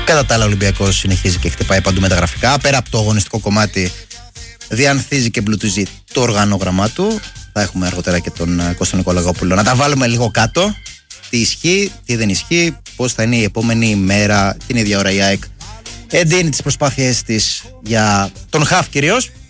Κατά τα άλλα, ο Ολυμπιακός συνεχίζει και χτυπάει παντού με τα γραφικά. Πέρα από το αγωνιστικό κομμάτι, διανθίζει και μπλουτίζει το οργανόγραμμά του. Θα έχουμε αργότερα και τον Κώστα Νικολαγόπουλο να τα βάλουμε λίγο κάτω. Τι ισχύει, τι δεν ισχύει, πώς θα είναι η επόμενη ημέρα. Την ίδια ώρα η ΑΕΚ εντείνει τις προσπάθειές της για τον χαφ κυρίως.